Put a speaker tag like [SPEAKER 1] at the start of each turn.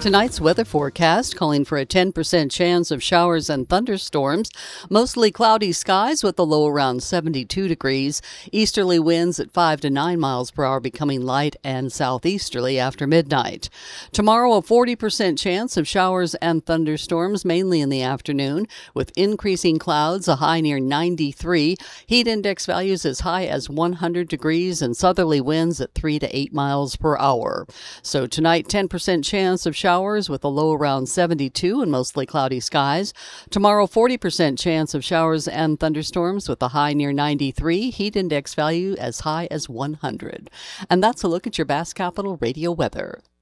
[SPEAKER 1] Tonight's weather forecast calling for a 10% chance of showers and thunderstorms. Mostly cloudy skies with a low around 72 degrees. Easterly winds at 5 to 9 miles per hour becoming light and southeasterly after midnight. Tomorrow, a 40% chance of showers and thunderstorms, mainly in the afternoon, with increasing clouds, a high near 93. Heat index values as high as 100 degrees and southerly winds at 3 to 8 miles per hour. So tonight, 10% chance of showers with a low around 72 and mostly cloudy skies. Tomorrow, 40% chance of showers and thunderstorms with a high near 93, heat index value as high as 100. And that's a look at your Bass Capital Radio weather.